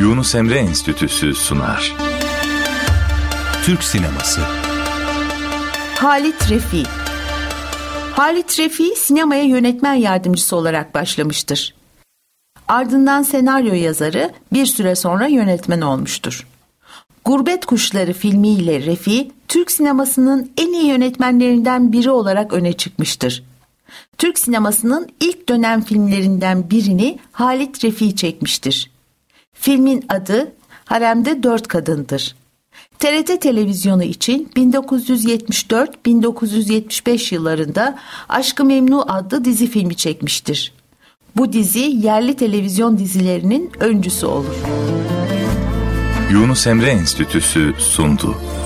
Yunus Emre Enstitüsü sunar. Türk sineması. Halit Refi. Halit Refi sinemaya yönetmen yardımcısı olarak başlamıştır. Ardından senaryo yazarı, bir süre sonra yönetmen olmuştur. Gurbet Kuşları filmiyle Refi, Türk sinemasının en iyi yönetmenlerinden biri olarak öne çıkmıştır. Türk sinemasının ilk dönem filmlerinden birini Halit Refi çekmiştir. Filmin adı Haremde 4 Kadındır. TRT televizyonu için 1974-1975 yıllarında Aşk-ı Memnu adlı dizi filmi çekmiştir. Bu dizi yerli televizyon dizilerinin öncüsü olur. Yunus Emre Enstitüsü sundu.